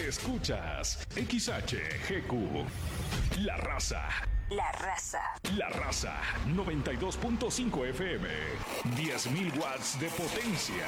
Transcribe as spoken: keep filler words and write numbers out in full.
Escuchas X H G Q. La Raza. La Raza. La Raza noventa y dos punto cinco F M. diez mil watts de potencia.